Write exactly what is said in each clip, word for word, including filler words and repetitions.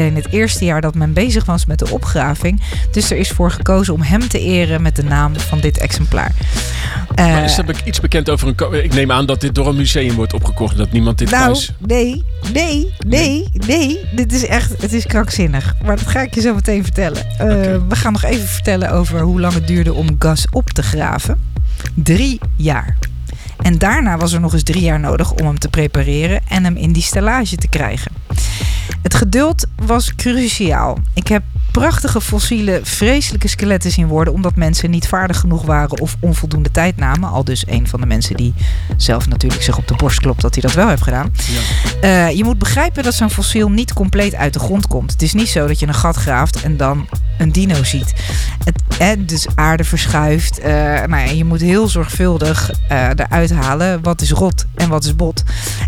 in het eerste jaar dat men bezig was met de opgraving. Dus er is voor gekozen om hem te eren met de naam van dit exemplaar. Uh, maar is er iets bekend over een... Ko- ik neem aan dat dit door een museum wordt opgekocht. Dat niemand dit nou, thuis... nee, nee, nee, nee. Dit is echt... Het is krankzinnig. Maar dat ga ik je zo meteen vertellen. Uh, okay. We gaan nog even vertellen over hoe lang het duurde om Gus op te graven. Drie jaar. En daarna was er nog eens drie jaar nodig om hem te prepareren en hem in die stellage te krijgen. Het geduld was cruciaal. Ik heb prachtige fossiele, vreselijke skeletten zien worden omdat mensen niet vaardig genoeg waren of onvoldoende tijd namen. Al dus een van de mensen die zelf natuurlijk zich op de borst klopt dat hij dat wel heeft gedaan. Ja. Uh, je moet begrijpen dat zo'n fossiel niet compleet uit de grond komt. Het is niet zo dat je een gat graaft en dan een dino ziet. Het, hè, dus aarde verschuift. Uh, nou ja, je moet heel zorgvuldig uh, eruit halen wat is rot en wat is bot.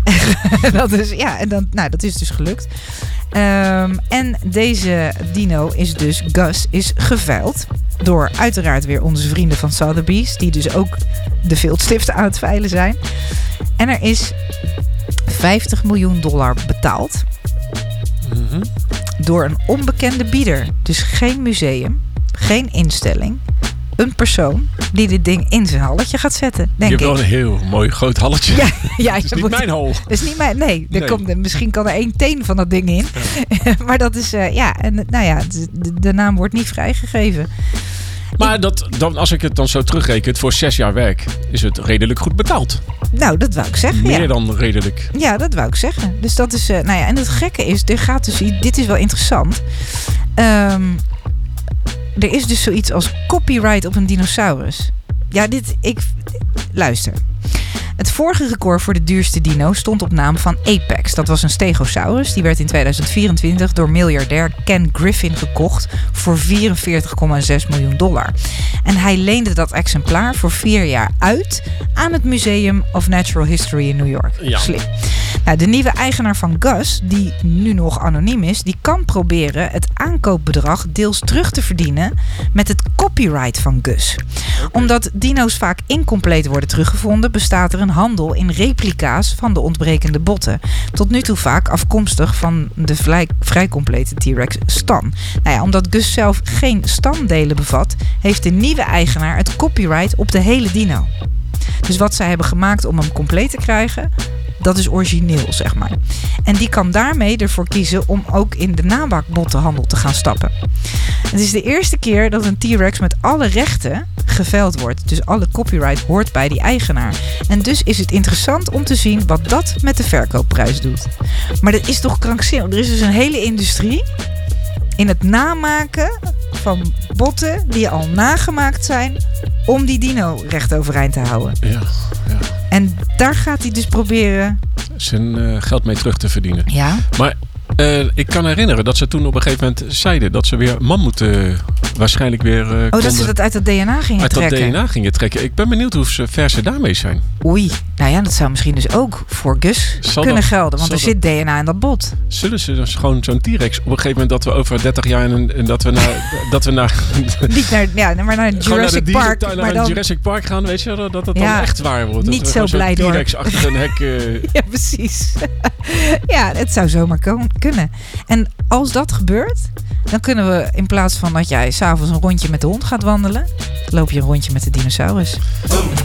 dat is, ja, en dan, nou, dat is dus gelukt. Um, en deze dino is dus, Gus, is geveild door uiteraard weer onze vrienden van Sotheby's, die dus ook de viltstiften aan het veilen zijn. En er is vijftig miljoen dollar betaald. Mm-hmm. Door een onbekende bieder. Dus geen museum, geen instelling. Een persoon die dit ding in zijn halletje gaat zetten, denk ik. Je hebt wel een heel mooi groot halletje. Ja, ja, het is niet moet, mijn hal. Het is niet mijn, nee, er nee. Komt, misschien kan er één teen van dat ding in. Ja. Maar dat is, uh, ja, en nou ja, de, de naam wordt niet vrijgegeven. Maar ik, dat, dan, als ik het dan zo terugreken, voor zes jaar werk is het redelijk goed betaald. Nou, dat wou ik zeggen. Meer ja. dan redelijk. Ja, dat wou ik zeggen. Dus dat is, uh, nou ja, en het gekke is, er gaat dus, dit is wel interessant. Um, er is dus zoiets als copyright op een dinosaurus. Ja, dit, ik, luister. Het vorige record voor de duurste dino stond op naam van Apex. Dat was een stegosaurus. Die werd in tweeduizend vierentwintig door miljardair Ken Griffin gekocht voor vierenveertig komma zes miljoen dollar. En hij leende dat exemplaar voor vier jaar uit aan het Museum of Natural History in New York. Ja. Slim. Nou, de nieuwe eigenaar van Gus, die nu nog anoniem is, die kan proberen het aankoopbedrag deels terug te verdienen met het copyright van Gus. Okay. Omdat dino's vaak incompleet worden teruggevonden, bestaat er een handel in replica's van de ontbrekende botten. Tot nu toe vaak afkomstig van de vrij, vrij complete T-Rex stam. Nou ja, omdat Gus zelf geen stamdelen bevat, heeft de nieuwe eigenaar het copyright op de hele dino. Dus wat zij hebben gemaakt om hem compleet te krijgen, dat is origineel, zeg maar. En die kan daarmee ervoor kiezen om ook in de nabakbottenhandel te gaan stappen. Het is de eerste keer dat een T-Rex met alle rechten geveild wordt. Dus alle copyright hoort bij die eigenaar. En dus is het interessant om te zien wat dat met de verkoopprijs doet. Maar dat is toch krankzinnig. Er is dus een hele industrie in het namaken van botten die al nagemaakt zijn om die dino recht overeind te houden. Ja, ja. En daar gaat hij dus proberen zijn uh, geld mee terug te verdienen. Ja. Maar uh, ik kan herinneren dat ze toen op een gegeven moment zeiden dat ze weer mammoeten uh, waarschijnlijk weer uh, Oh, dat ze dat uit dat D N A gingen uit trekken. dat D N A gingen trekken. Ik ben benieuwd hoe ver ze daarmee zijn. Oei, nou ja, dat zou misschien dus ook voor Gus zal kunnen dat, gelden. Want er zit D N A in dat bot. Zullen ze dus gewoon zo'n T-Rex op een gegeven moment dat we over dertig jaar en, en dat we naar dat we naar niet naar ja, maar naar Jurassic naar Park, naar maar dan Jurassic Park gaan, weet je, dat het ja, dan echt waar wordt. Niet dat zo blij door. T-Rex achter een hek. Uh... ja, precies. Ja, het zou zomaar kunnen. En als dat gebeurt, dan kunnen we in plaats van dat jij s'avonds een rondje met de hond gaat wandelen, loop je een rondje met de dinosaurus.